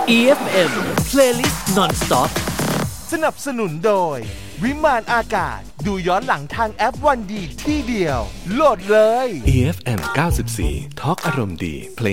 EFM Playlist Non-Stop สนับสนุนโดยวิมานอากาศดูย้อนหลังทางแอปวันดีที่เดียวโหลดเลย EFM 94 ทอล์กอารมณ์ดีเพลง